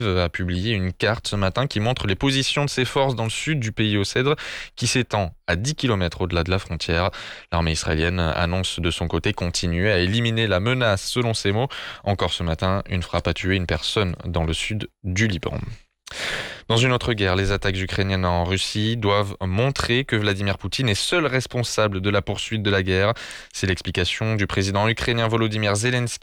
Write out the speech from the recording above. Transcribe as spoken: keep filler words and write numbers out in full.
a publié une carte ce matin qui montre les positions de ses forces dans le sud du pays au Cèdre, qui s'étend à dix kilomètres au-delà de la frontière. L'armée israélienne annonce de son côté continuer à éliminer la menace, selon ses mots. Encore ce matin, une frappe a tué une personne dans le sud du Liban. Dans une autre guerre, les attaques ukrainiennes en Russie doivent montrer que Vladimir Poutine est seul responsable de la poursuite de la guerre. C'est l'explication du président ukrainien Volodymyr Zelensky